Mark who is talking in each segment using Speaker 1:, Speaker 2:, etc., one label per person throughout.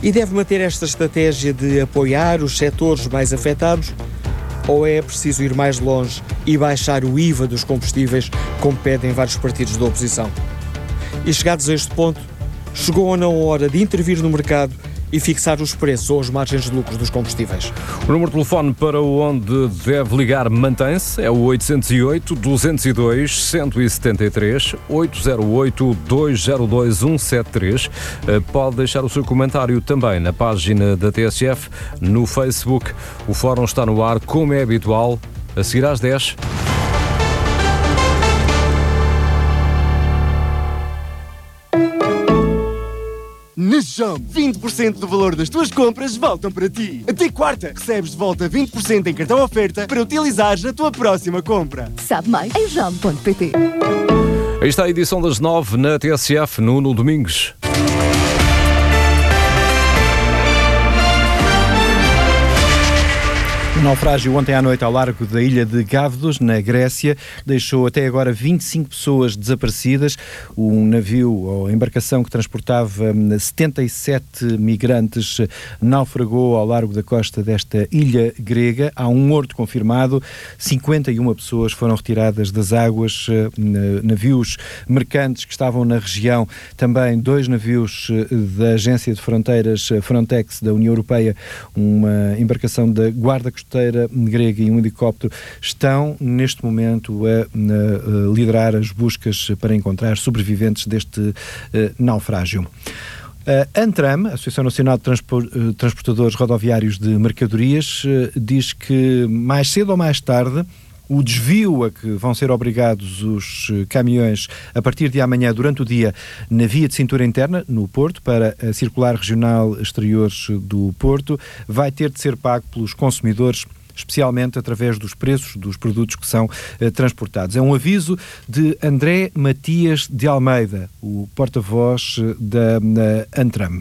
Speaker 1: E deve manter esta estratégia de apoiar os setores mais afetados? Ou é preciso ir mais longe e baixar o IVA dos combustíveis, como pedem vários partidos da oposição? E chegados a este ponto, chegou ou não a hora de intervir no mercado e fixar os preços ou as margens de lucros dos combustíveis?
Speaker 2: O número de telefone para onde deve ligar mantém-se, é o 808-202-173, 808-202-173. Pode deixar o seu comentário também na página da TSF, no Facebook. O fórum está no ar, como é habitual, a seguir às 10.
Speaker 3: Na JOM, 20% do valor das tuas compras voltam para ti. Até quarta, recebes de volta 20% em cartão oferta para utilizares na tua próxima compra.
Speaker 4: Sabe mais em jom.pt.
Speaker 2: Aí está a edição das 9 na TSF, Nuno Domingues.
Speaker 5: O naufrágio ontem à noite ao largo da ilha de Gávedos, na Grécia, deixou até agora 25 pessoas desaparecidas. Um navio ou embarcação que transportava 77 migrantes naufragou ao largo da costa desta ilha grega. Há um morto confirmado, 51 pessoas foram retiradas das águas, navios mercantes que estavam na região, também 2 navios da Agência de Fronteiras Frontex da União Europeia, uma embarcação da Guarda Costeira grega e um helicóptero estão neste momento a liderar as buscas para encontrar sobreviventes deste naufrágio. A ANTRAM, a Associação Nacional de Transportadores Rodoviários de Mercadorias, diz que mais cedo ou mais tarde o desvio a que vão ser obrigados os caminhões a partir de amanhã durante o dia na via de cintura interna, no Porto, para a circular regional exteriores do Porto, vai ter de ser pago pelos consumidores, especialmente através dos preços dos produtos que são transportados. É um aviso de André Matias de Almeida, o porta-voz da ANTRAM.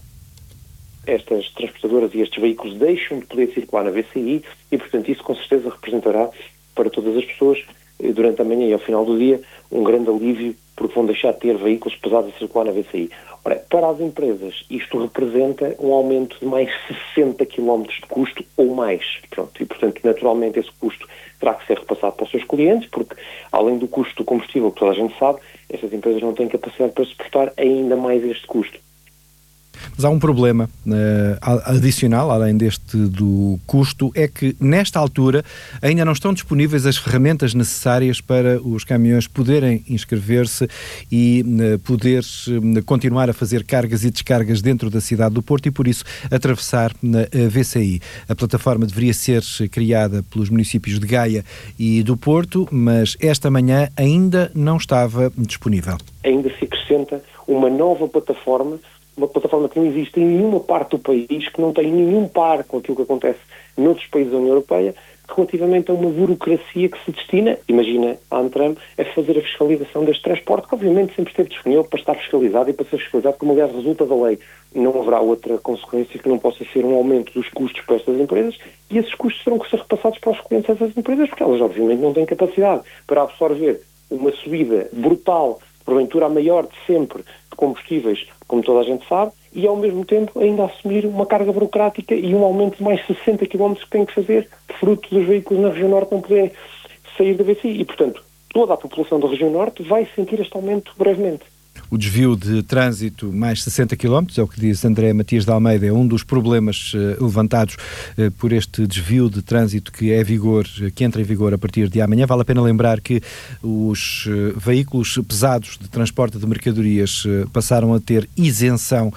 Speaker 6: Estas transportadoras e estes veículos deixam de poder circular na VCI e, portanto, isso com certeza representará para todas as pessoas, durante a manhã e ao final do dia, um grande alívio, porque vão deixar de ter veículos pesados a circular na VCI. Ora, para as empresas, isto representa um aumento de mais 60 km de custo ou mais. Pronto, e, portanto, naturalmente, esse custo terá que ser repassado para os seus clientes, porque, além do custo do combustível, que toda a gente sabe, estas empresas não têm capacidade para suportar ainda mais este custo.
Speaker 5: Mas há um problema adicional, além deste do custo, é que nesta altura ainda não estão disponíveis as ferramentas necessárias para os caminhões poderem inscrever-se e poder continuar a fazer cargas e descargas dentro da cidade do Porto e, por isso, atravessar na VCI. A plataforma deveria ser criada pelos municípios de Gaia e do Porto, mas esta manhã ainda não estava disponível.
Speaker 6: Ainda se acrescenta uma nova plataforma, uma plataforma que não existe em nenhuma parte do país, que não tem nenhum par com aquilo que acontece noutros países da União Europeia, relativamente a uma burocracia que se destina, imagina a ANTRAM, a fazer a fiscalização deste transporte, que obviamente sempre esteve disponível para estar fiscalizado e para ser fiscalizado, como aliás resulta da lei. Não haverá outra consequência que não possa ser um aumento dos custos para estas empresas, e esses custos terão que ser repassados para os clientes dessas empresas, porque elas obviamente não têm capacidade para absorver uma subida brutal, porventura a maior de sempre, de combustíveis, como toda a gente sabe, e ao mesmo tempo ainda assumir uma carga burocrática e um aumento de mais 60 km que tem que fazer, fruto dos veículos na região norte não poderem sair da VCI. E, portanto, toda a população da região norte vai sentir este aumento brevemente.
Speaker 5: O desvio de trânsito mais 60 km, é o que diz André Matias de Almeida, é um dos problemas levantados por este desvio de trânsito que entra em vigor a partir de amanhã. Vale a pena lembrar que os veículos pesados de transporte de mercadorias passaram a ter isenção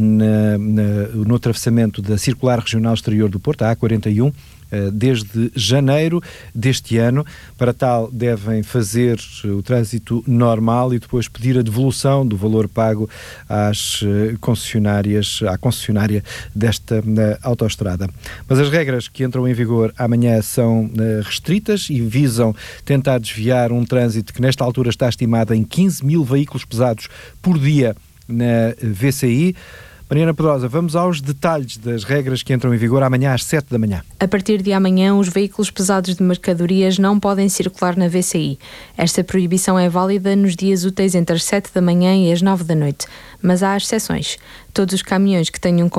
Speaker 5: no atravessamento da Circular Regional Exterior do Porto, a A41, desde janeiro deste ano. Para tal, devem fazer o trânsito normal e depois pedir a devolução do valor pago à concessionária desta autoestrada. Mas as regras que entram em vigor amanhã são restritas e visam tentar desviar um trânsito que nesta altura está estimado em 15 mil veículos pesados por dia na VCI. Mariana Pedrosa, vamos aos detalhes das regras que entram em vigor amanhã às 7 da manhã.
Speaker 7: A partir de amanhã, os veículos pesados de mercadorias não podem circular na VCI. Esta proibição é válida nos dias úteis entre as 7 da manhã e as 9 da noite, mas há exceções. Todos os caminhões que tenham